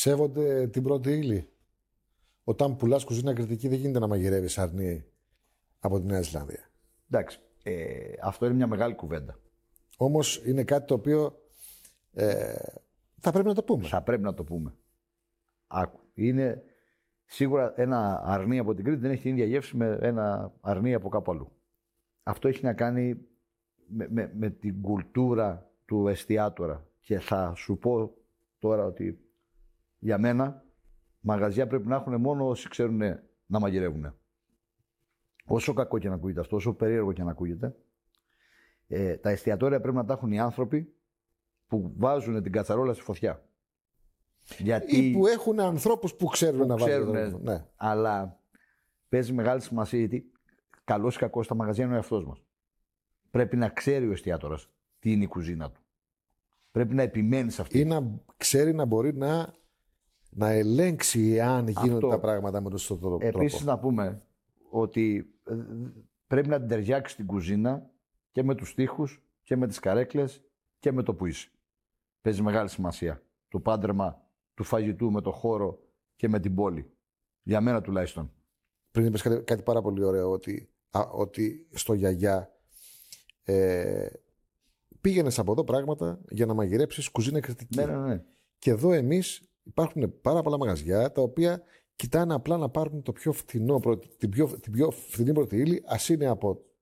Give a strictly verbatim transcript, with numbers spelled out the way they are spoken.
σέβονται την πρώτη ύλη. Όταν πουλάς κουζίνα κριτική, δεν γίνεται να μαγειρεύεις αρνί από τη Νέα Ζηλανδία. Εντάξει. Ε, αυτό είναι μια μεγάλη κουβέντα. Όμως είναι κάτι το οποίο ε, θα πρέπει να το πούμε. Θα πρέπει να το πούμε. Άκου. Είναι σίγουρα ένα αρνί από την Κρήτη δεν έχει την ίδια γεύση με ένα αρνί από κάπου αλλού. Αυτό έχει να κάνει με, με, με την κουλτούρα του εστιατόρα. Και θα σου πω τώρα ότι για μένα μαγαζιά πρέπει να έχουν μόνο όσοι ξέρουν να μαγειρεύουν. Όσο κακό και να ακούγεται αυτό, όσο περίεργο και να ακούγεται, ε, τα εστιατόρια πρέπει να τα έχουν οι άνθρωποι που βάζουν την κατσαρόλα στη φωτιά. Γιατί... Ή που έχουν ανθρώπους που ξέρουν που να ξέρουν, βάλουν. Ναι. Αλλά παίζει μεγάλη σημασία γιατί καλός ή κακός στα μαγαζιά είναι ο εαυτός μας. Πρέπει να ξέρει ο εστιατόρας τι είναι η κουζίνα του. Πρέπει να επιμένει σε αυτή. Ή να ξέρει να μπορεί να, να ελέγξει εάν γίνονται αυτό. Τα πράγματα με τον σωστό τρόπο. Επίσης να πούμε ότι πρέπει να την ταιριάξει την κουζίνα και με τους τοίχους και με τις καρέκλες και με το που είσαι. Παίζει μεγάλη σημασία το πάντρεμα του φαγητού με το χώρο και με την πόλη. Για μένα τουλάχιστον. Πριν είπες κάτι, κάτι πάρα πολύ ωραίο, ότι, α, ότι στο γιαγιά ε, πήγαινες από εδώ πράγματα για να μαγειρέψεις κουζίνα κριτική. Ναι, ναι, ναι. Και εδώ εμείς υπάρχουν πάρα πολλά μαγαζιά τα οποία κοιτάνε απλά να πάρουν το πιο φτηνό, την πιο, την πιο φθηνή πρώτη ύλη, ας είναι από